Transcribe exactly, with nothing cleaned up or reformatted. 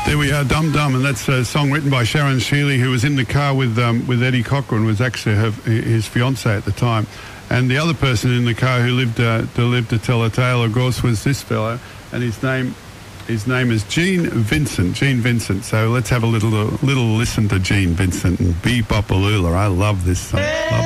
There we are, Dum Dum, and that's a song written by Sharon Shealy, who was in the car with um, with Eddie Cochran, was actually her, his fiancée at the time. And the other person in the car who lived uh, to live to tell a tale, of course, was this fellow, and his name his name is Gene Vincent. Gene Vincent. So let's have a little little listen to Gene Vincent and Be Bopalula. I love this song. Love